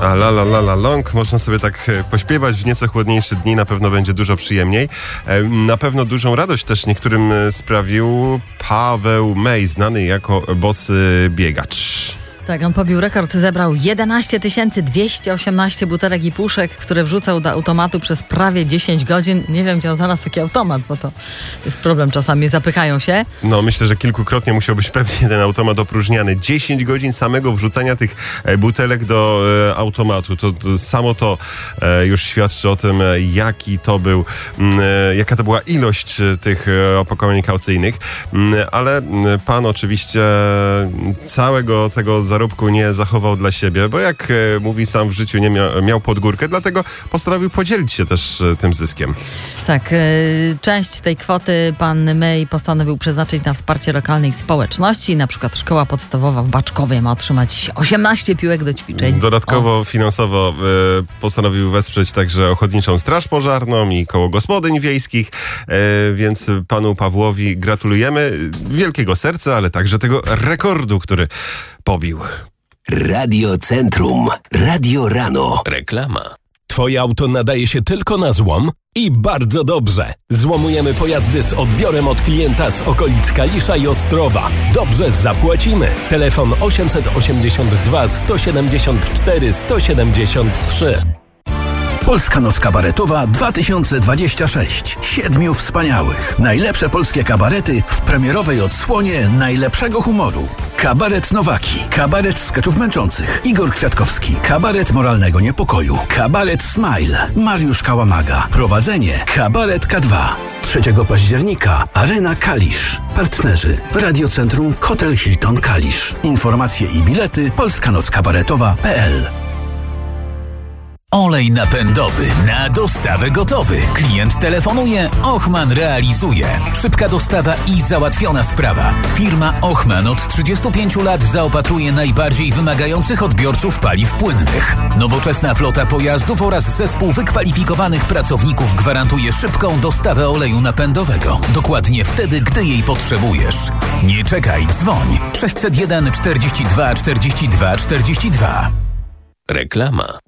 A la long, można sobie tak pośpiewać w nieco chłodniejsze dni, na pewno będzie dużo przyjemniej. Na pewno dużą radość też niektórym sprawił Paweł Mej, znany jako bosy biegacz. Tak, on pobił rekord, zebrał 11 218 butelek i puszek, które wrzucał do automatu przez prawie 10 godzin. Nie wiem, gdzie on znalazł taki automat, bo to jest problem czasami, zapychają się. No, myślę, że kilkukrotnie musiał być pewnie ten automat opróżniany. 10 godzin samego wrzucania tych butelek do automatu. To samo to już świadczy o tym, jaka to była ilość tych opakowań kaucyjnych. Ale pan oczywiście całego tego zarobku nie zachował dla siebie, bo jak mówi sam, w życiu nie miał pod górkę, dlatego postanowił podzielić się też tym zyskiem. Tak, część tej kwoty pan Mej postanowił przeznaczyć na wsparcie lokalnej społeczności. Na przykład szkoła podstawowa w Baczkowie ma otrzymać 18 piłek do ćwiczeń. Dodatkowo finansowo postanowił wesprzeć także Ochotniczą Straż Pożarną i Koło Gospodyń Wiejskich, więc panu Pawłowi gratulujemy wielkiego serca, ale także tego rekordu, który pobił. Radio Centrum. Radio Rano. Reklama. Twoje auto nadaje się tylko na złom? I bardzo dobrze. Złomujemy pojazdy z odbiorem od klienta z okolic Kalisza i Ostrowa. Dobrze zapłacimy. Telefon 882 174 173. Polska Noc Kabaretowa 2026. 7 wspaniałych. Najlepsze polskie kabarety w premierowej odsłonie najlepszego humoru. Kabaret Nowaki, kabaret skeczów męczących, Igor Kwiatkowski, kabaret moralnego niepokoju, kabaret Smile, Mariusz Kałamaga. Prowadzenie Kabaret K2. 3 października Arena Kalisz. Partnerzy Radio Centrum, Hotel Hilton Kalisz. Informacje i bilety polskanockabaretowa.pl. Olej napędowy na dostawę gotowy. Klient telefonuje, Ochman realizuje. Szybka dostawa i załatwiona sprawa. Firma Ochman od 35 lat zaopatruje najbardziej wymagających odbiorców paliw płynnych. Nowoczesna flota pojazdów oraz zespół wykwalifikowanych pracowników gwarantuje szybką dostawę oleju napędowego. Dokładnie wtedy, gdy jej potrzebujesz. Nie czekaj, dzwoń. 601 42 42 42. Reklama.